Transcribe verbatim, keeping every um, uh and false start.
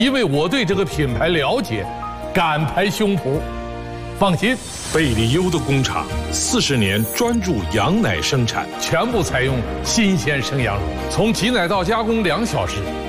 因为我对这个品牌了解，敢拍胸脯。放心， 贝利优的工厂四十年专注羊奶生产， 全部采用新鲜生羊乳，从挤奶到加工两小时，